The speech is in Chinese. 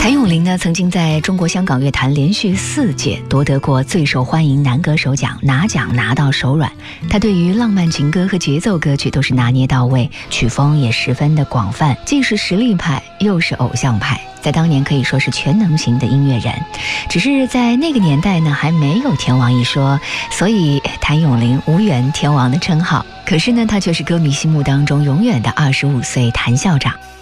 谭咏麟呢，曾经在中国香港乐坛连续4届夺得过最受欢迎男歌手奖，拿奖拿到手软。他对于浪漫情歌和节奏歌曲都是拿捏到位，曲风也十分的广泛，既是实力派又是偶像派，在当年可以说是全能型的音乐人。只是在那个年代呢，还没有天王一说，所以谭咏麟无缘天王的称号。可是呢，他却是歌迷心目当中永远的25岁谭校长。